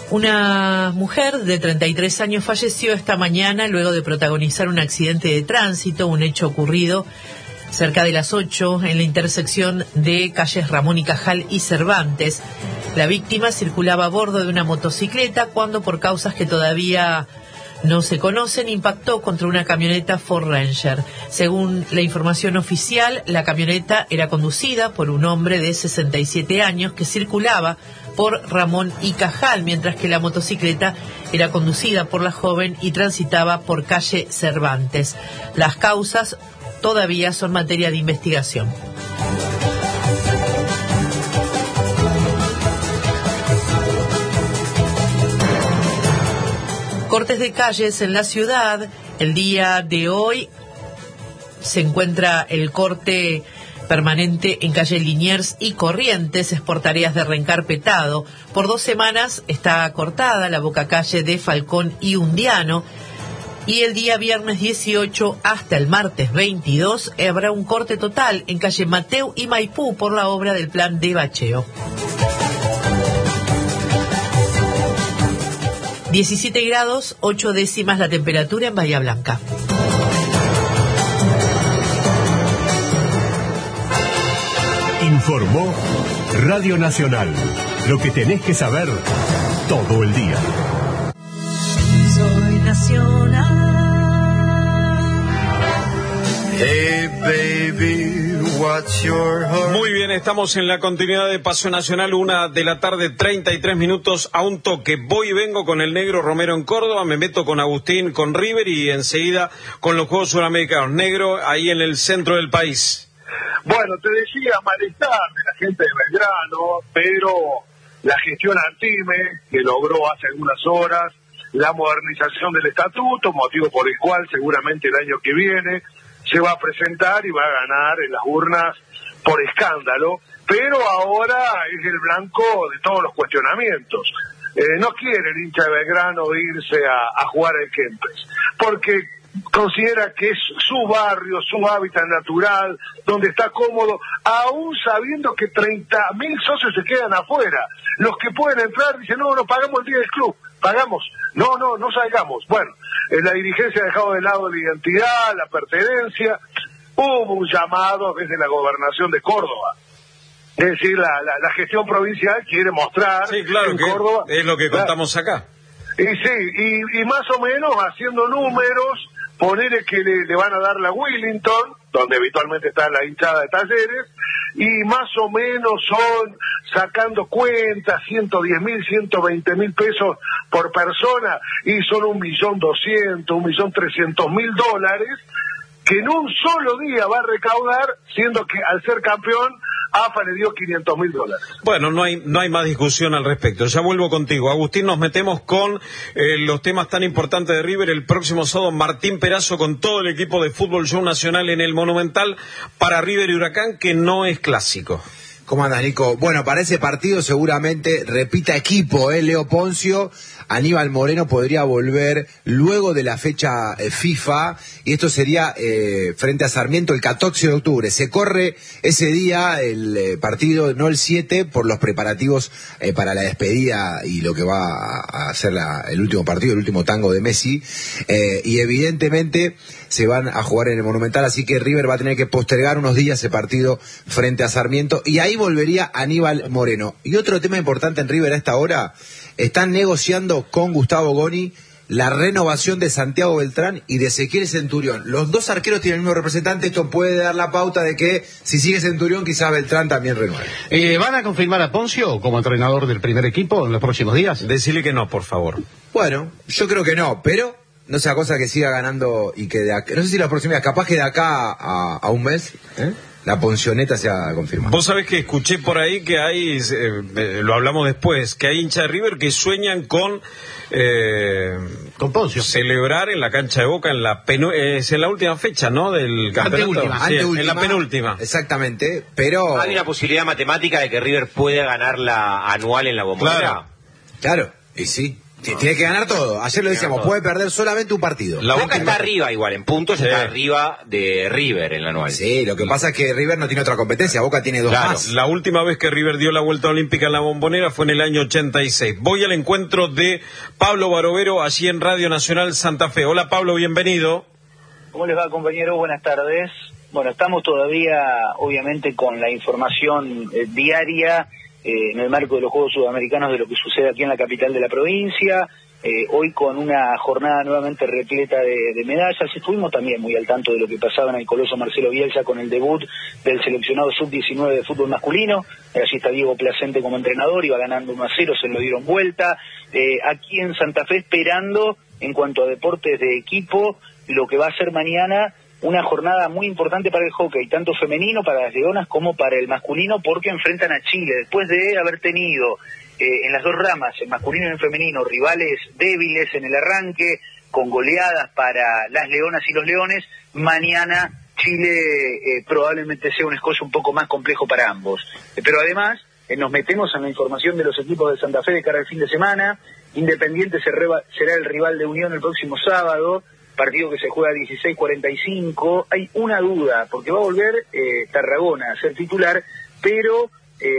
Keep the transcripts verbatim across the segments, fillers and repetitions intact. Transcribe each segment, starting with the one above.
Una mujer de treinta y tres años falleció esta mañana luego de protagonizar un accidente de tránsito, un hecho ocurrido cerca de las ocho en la intersección de calles Ramón y Cajal y Cervantes. La víctima circulaba a bordo de una motocicleta cuando, por causas que todavía no se conocen, impactó contra una camioneta Ford Ranger. Según la información oficial, la camioneta era conducida por un hombre de sesenta y siete años que circulaba por Ramón y Cajal, mientras que la motocicleta era conducida por la joven y transitaba por calle Cervantes. Las causas todavía son materia de investigación. Cortes de calles en la ciudad. El día de hoy se encuentra el corte permanente en calle Liniers y Corrientes, es por tareas de reencarpetado. Por dos semanas está cortada la bocacalle de Falcón y Undiano. Y el día viernes dieciocho hasta el martes veintidós habrá un corte total en calle Mateu y Maipú por la obra del plan de bacheo. diecisiete grados, ocho décimas la temperatura en Bahía Blanca. Informó Radio Nacional. Lo que tenés que saber todo el día. Soy Nacional. Hey baby, what's your heart? Muy bien, estamos en la continuidad de Paseo Nacional, una de la tarde, treinta y tres minutos a un toque. Voy y vengo con el Negro Romero en Córdoba, me meto con Agustín, con River y enseguida con los Juegos Suramericanos. Negro, ahí en el centro del país. Bueno, te decía, malestar de la gente de Belgrano, pero la gestión Antime, que logró hace algunas horas la modernización del estatuto, motivo por el cual seguramente el año que viene se va a presentar y va a ganar en las urnas por escándalo, pero ahora es el blanco de todos los cuestionamientos. Eh, no quiere el hincha de Belgrano irse a, a jugar al Kempes, porque considera que es su barrio, su hábitat natural, donde está cómodo, aún sabiendo que treinta mil socios se quedan afuera. Los que pueden entrar dicen, no, no pagamos el día del club, pagamos, no, no, no salgamos. Bueno, eh, la dirigencia ha dejado de lado la identidad, la pertenencia. Hubo un llamado desde la gobernación de Córdoba. Es decir, la, la, la gestión provincial quiere mostrar sí, claro, en que Córdoba... es lo que contamos claro, acá. Y sí, y, y más o menos haciendo números, poner que le, le van a dar la Willington, donde habitualmente está la hinchada de Talleres, y más o menos son, sacando cuentas, ciento diez mil, ciento veinte mil pesos por persona, y son un millón doscientos, un millón trescientos mil dólares, que en un solo día va a recaudar, siendo que al ser campeón, A F A le dio quinientos mil dólares. Bueno, no hay no hay más discusión al respecto. Ya vuelvo contigo. Agustín, nos metemos con eh, los temas tan importantes de River. El próximo sábado, Martín Perazo con todo el equipo de Fútbol Show Nacional en el Monumental para River y Huracán, que no es clásico. ¿Cómo anda, Nico? Bueno, para ese partido seguramente repita equipo, ¿eh? Leo Poncio. Aníbal Moreno podría volver luego de la fecha eh, FIFA, y esto sería eh, frente a Sarmiento el catorce de octubre. Se corre ese día el eh, partido, no el siete, por los preparativos eh, para la despedida y lo que va a, a ser la, el último partido, el último tango de Messi, eh, y evidentemente se van a jugar en el Monumental, así que River va a tener que postergar unos días ese partido frente a Sarmiento, y ahí volvería Aníbal Moreno. Y otro tema importante en River a esta hora: están negociando con Gustavo Goni la renovación de Santiago Beltrán y de Ezequiel Centurión. Los dos arqueros tienen el mismo representante. Esto puede dar la pauta de que si sigue Centurión, quizás Beltrán también renueve. Eh, ¿Van a confirmar a Poncio como entrenador del primer equipo en los próximos días? Decirle que no, por favor. Bueno, yo creo que no, pero no sea cosa que siga ganando y que de acá, no sé si la próxima, capaz que de acá a, a un mes, ¿eh? La Poncioneta se ha confirmado. Vos sabés que escuché por ahí que hay, eh, lo hablamos después, que hay hinchas de River que sueñan con eh, con Poncio celebrar en la cancha de Boca en la penu eh, es en la última fecha, ¿no? Del campeonato. Anteúltima, sí, anteúltima, en la penúltima. Exactamente, pero hay una posibilidad matemática de que River pueda ganar la anual en la Bombonera. Claro, claro, y sí. Sí, tiene que ganar todo. Ayer lo decíamos, puede perder solamente un partido. La Boca está arriba igual, en puntos Sí. está arriba de River en la anual. Sí, lo que pasa es que River no tiene otra competencia, Boca tiene dos Claro, más. la última vez que River dio la vuelta olímpica en la Bombonera fue en el año ochenta y seis. Voy al encuentro de Pablo Barovero, allí en Radio Nacional Santa Fe. Hola Pablo, bienvenido. ¿Cómo les va, compañeros? Buenas tardes. Bueno, estamos todavía, obviamente, con la información eh, diaria eh, en el marco de los Juegos Sudamericanos de lo que sucede aquí en la capital de la provincia. Eh, hoy con una jornada nuevamente repleta de, de medallas. Estuvimos también muy al tanto de lo que pasaba en el Coloso Marcelo Bielsa con el debut del seleccionado sub diecinueve de fútbol masculino. Eh, allí está Diego Placente como entrenador, iba ganando uno a cero, se lo dieron vuelta. Eh, aquí en Santa Fe esperando, en cuanto a deportes de equipo, lo que va a ser mañana una jornada muy importante para el hockey, tanto femenino para las leonas como para el masculino, porque enfrentan a Chile, después de haber tenido eh, en las dos ramas, en masculino y en femenino, rivales débiles en el arranque, con goleadas para las leonas y los leones. Mañana Chile eh, probablemente sea un escollo un poco más complejo para ambos. Eh, pero además, eh, nos metemos en la información de los equipos de Santa Fe de cara al fin de semana. Independiente será el rival de Unión el próximo sábado, partido que se juega a dieciséis cuarenta y cinco. Hay una duda, porque va a volver eh, Tarragona a ser titular, pero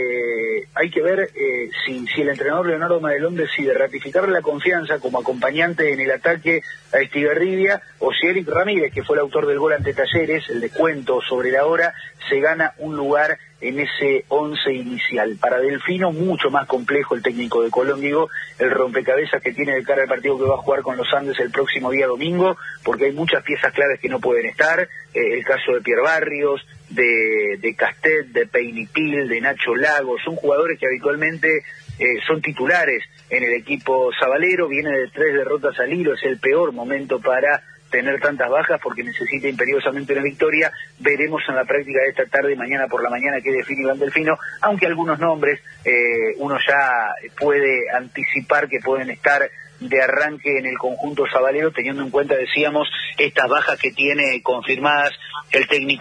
eh, hay que ver eh, si, si el entrenador Leonardo Madelón decide ratificarle la confianza como acompañante en el ataque a Estigarribia, o si Eric Ramírez, que fue el autor del gol ante Talleres, el descuento sobre la hora, se gana un lugar en ese once inicial. Para Delfino, mucho más complejo el técnico de Colón, digo, el rompecabezas que tiene de cara al partido que va a jugar con los Andes el próximo día domingo, porque hay muchas piezas claves que no pueden estar, eh, el caso de Pierre Barrios, de, de Castet, de Peinipil, de Nacho Lago, son jugadores que habitualmente eh, son titulares en el equipo sabalero, viene de tres derrotas al hilo, es el peor momento para tener tantas bajas porque necesita imperiosamente una victoria. Veremos en la práctica de esta tarde y mañana por la mañana qué define Iván Delfino, aunque algunos nombres eh, uno ya puede anticipar que pueden estar de arranque en el conjunto sabalero, teniendo en cuenta, decíamos, estas bajas que tiene confirmadas el técnico